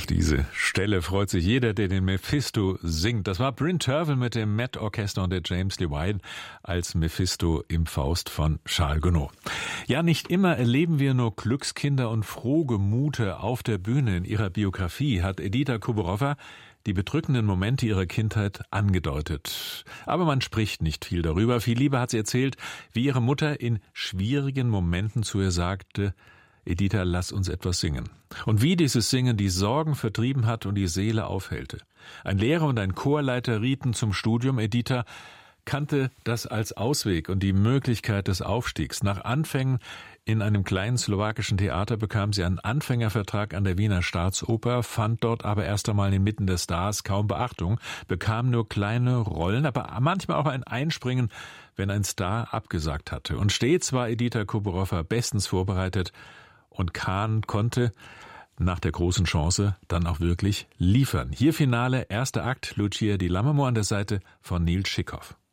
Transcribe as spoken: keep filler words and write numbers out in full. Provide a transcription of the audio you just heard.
Auf diese Stelle freut sich jeder, der den Mephisto singt. Das war Bryn Tervel mit dem Met Orchester und der James Levine als Mephisto im Faust von Charles Gounod. Ja, nicht immer erleben wir nur Glückskinder und Frohgemute auf der Bühne. In ihrer Biografie hat Edita Kuborowa die bedrückenden Momente ihrer Kindheit angedeutet. Aber man spricht nicht viel darüber. Viel lieber hat sie erzählt, wie ihre Mutter in schwierigen Momenten zu ihr sagte: Edita, lass uns etwas singen. Und wie dieses Singen die Sorgen vertrieben hat und die Seele aufhellte. Ein Lehrer und ein Chorleiter rieten zum Studium. Edita kannte das als Ausweg und die Möglichkeit des Aufstiegs. Nach Anfängen in einem kleinen slowakischen Theater bekam sie einen Anfängervertrag an der Wiener Staatsoper, fand dort aber erst einmal inmitten der Stars kaum Beachtung, bekam nur kleine Rollen, aber manchmal auch ein Einspringen, wenn ein Star abgesagt hatte. Und stets war Edita Kuborowa bestens vorbereitet, und Kahn konnte nach der großen Chance dann auch wirklich liefern. Hier Finale, erster Akt, Lucia di Lammermoor an der Seite von Neil Schickhoff.